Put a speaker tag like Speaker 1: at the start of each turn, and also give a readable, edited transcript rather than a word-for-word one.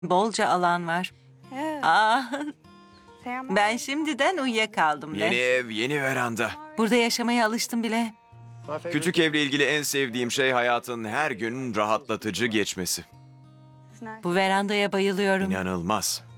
Speaker 1: Bolca alan var. Aa, ben şimdiden uyuyakaldım
Speaker 2: Yeni
Speaker 1: de.
Speaker 2: ev, yeni veranda.
Speaker 1: Burada yaşamaya alıştım bile.
Speaker 2: Küçük evle ilgili en sevdiğim şey hayatın her gün rahatlatıcı geçmesi.
Speaker 1: Bu verandaya bayılıyorum.
Speaker 2: İnanılmaz.